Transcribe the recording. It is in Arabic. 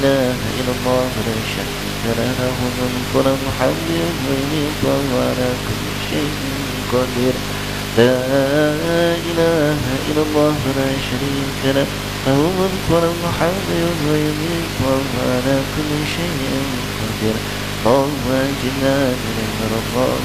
إله إلا الله لا شريك له الملك وله الحمد يحيي وعلى كل شيء قدير لا إله إلا الله لا شريك له الملك وله الحمد يحيي وعلى كل شيء قدير اللهم أجرنا من النار